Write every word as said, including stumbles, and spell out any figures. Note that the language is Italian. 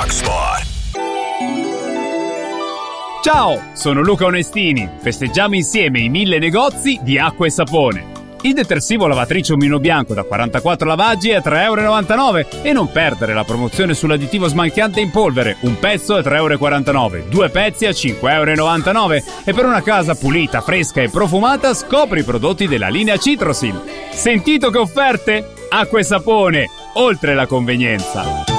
Rock Spot. Ciao, sono Luca Onestini. Festeggiamo insieme i mille negozi di acqua e sapone. Il detersivo lavatrice Omino Bianco da quarantaquattro lavaggi è a tre e novantanove euro e non perdere la promozione sull'additivo smalchiante in polvere. Un pezzo a tre e quarantanove euro, due pezzi a cinque e novantanove euro e per una casa pulita, fresca e profumata scopri i prodotti della linea Citrosil. Sentito che offerte? Acqua e sapone, oltre la convenienza.